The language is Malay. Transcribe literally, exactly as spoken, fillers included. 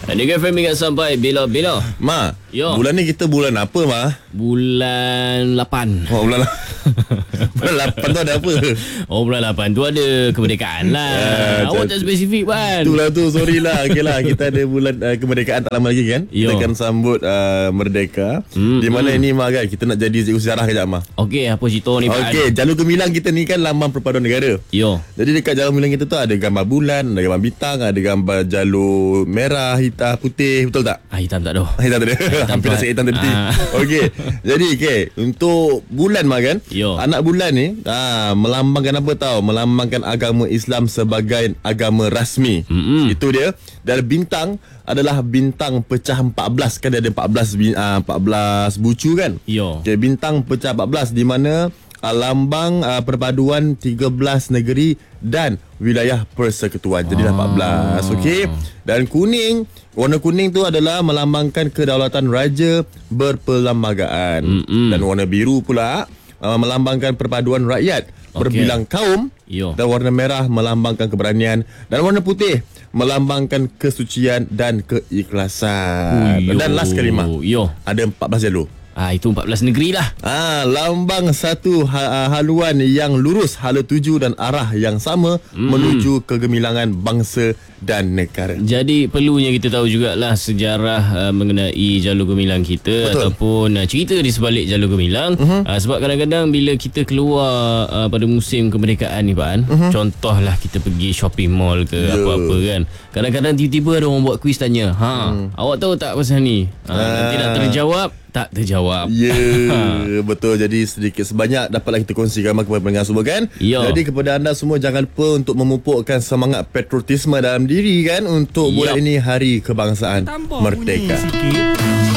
Nega F M ingat sampai bila-bila. Ma, Yo. bulan ni kita bulan apa, Ma? Bulan lapan. Oh, bulan bulan lapan tu ada apa? Oh, bulan lapan tu ada kemerdekaan lah. Uh, Awak tak spesifik kan? Itulah tu, sorry lah. Okay lah, kita ada bulan uh, kemerdekaan tak lama lagi kan? Yo. Kita akan sambut uh, Merdeka. Hmm, Di mana hmm. ini, Ma, kan? Kita nak jadi cikgu sejarah kejap, Ma. Okey, apa cerita ni, Pak? Okey, Jalur Gemilang kita ni kan lambang perpaduan negara. Yo. Jadi dekat Jalur Gemilang kita tu ada gambar bulan, ada gambar bintang, ada gambar jalur merah, hitam, putih. Betul tak? Ah, hitam tak dah. Hitam tadi. Hampir nak cakap hitam tadi. Ah. Okey. Jadi okey, untuk bulan, Ma, kan? Yo. Anak bulan ni ah melambangkan apa tahu? Melambangkan agama Islam sebagai agama rasmi. Mm-mm. Itu dia. Dan bintang adalah bintang pecah empat belas, kan dia ada empat belas uh, empat belas bucu kan? Yo. Okey, bintang pecah empat belas di mana uh, lambang uh, perpaduan tiga belas negeri dan wilayah persekutuan. Jadi dah empat belas. Okey. Dan kuning, warna kuning tu adalah melambangkan kedaulatan raja berperlembagaan. Mm-mm. Dan warna biru pula uh, melambangkan perpaduan rakyat berbilang okay. kaum. Yo. Dan warna merah melambangkan keberanian. Dan warna putih melambangkan kesucian dan keikhlasan. Uyo. Dan last kali, Ma, Yo. ada empat belas jalur. Ah, itu empat belas negeri lah. Ah, lambang satu ha- haluan yang lurus, hala tuju dan arah yang sama mm. menuju kegemilangan bangsa dan negara. Jadi perlunya kita tahu jugalah sejarah uh, mengenai Jalur Gemilang kita. Betul. Ataupun uh, cerita di sebalik Jalur Gemilang. Uh-huh. Uh, sebab kadang-kadang bila kita keluar uh, pada musim kemerdekaan ni, Pak An, uh-huh. contohlah kita pergi shopping mall ke yeah. apa-apa kan. Kadang-kadang tiba-tiba ada orang buat kuis tanya, ha, hmm. awak tahu tak pasal ni? Ha, uh. Nanti nak terjawab, tak terjawab. Ya, yeah, betul. Jadi sedikit sebanyak dapatlah kita kongsikan kepada pendengar semua kan. Yo. Jadi kepada anda semua, jangan lupa untuk memupukkan semangat patriotisme dalam diri kan, untuk bulan ini Hari Kebangsaan Merdeka.